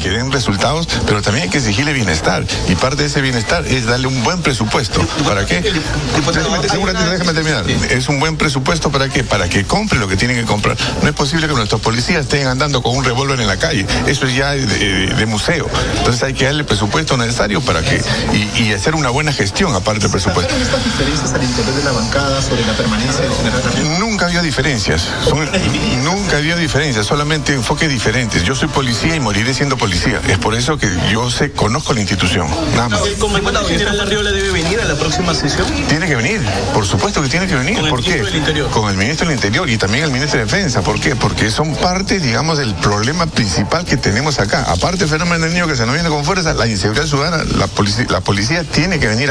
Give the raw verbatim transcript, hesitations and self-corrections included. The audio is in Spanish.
que den resultados, pero también hay que exigirle bienestar, y parte de ese bienestar es darle un buen presupuesto. ¿Para qué? Déjame, seguramente, déjame terminar. Es un buen presupuesto ¿para qué? Para que compre lo que tienen que comprar. No es posible que nuestros policías estén andando con un revólver en la calle. Eso es ya de, de, de museo. Entonces hay que darle el presupuesto necesario para que y, y hacer una buena gestión aparte del presupuesto. ¿Hay estas diferencias al interior de la bancada sobre la permanencia del general Ramírez? Nunca había diferencias. Son, nunca había diferencias, solamente enfoques diferentes. Yo soy policía y moriré siendo policía. Es por eso que yo sé, conozco la institución. Nada más. ¿El comandante general Arriola debe venir a la próxima sesión? Tiene que venir, por supuesto que tiene que venir. ¿Con el ¿Por qué? ministro del Interior? Con el ministro del Interior y también el ministro de Defensa. ¿Por qué? Porque son parte, digamos, del problema principal que tenemos acá. Aparte del fenómeno del niño que se nos viene con fuerza, la inseguridad ciudadana, la policía, la policía tiene que venir a